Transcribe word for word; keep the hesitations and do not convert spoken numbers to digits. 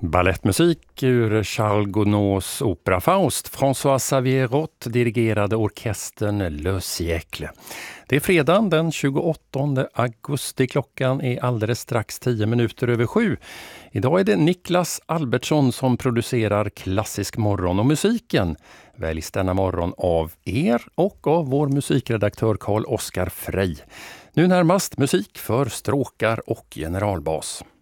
Ballettmusik ur Charles Gounods opera Faust. François Xavier Roth dirigerade orkestern Le Siècle. Det är fredagen den tjugoåttonde augusti. Klockan är alldeles strax tio minuter över sju. Idag är det Niklas Albertsson som producerar Klassisk morgon, och musiken väljs denna morgon av er och av vår musikredaktör Carl Oskar Frey. Nu närmast musik för stråkar och generalbas.